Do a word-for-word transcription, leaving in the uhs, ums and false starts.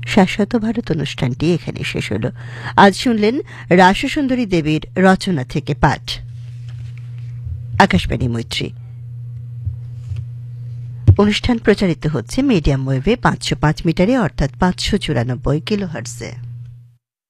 শাশ্বত ভারত অনুষ্ঠানটি এখানে শেষ হল। আজ শুনলেন রাসসুন্দরী দেবীর রচনা থেকে পাঠ। আকাশবাণী মৈত্রী। অনুষ্ঠান প্রচারিত হচ্ছে মিডিয়াম ওয়েভে পাঁচশো পাঁচ মিটারে অর্থাৎ পাঁচশো চুরানব্বই কিলোহার্টজে।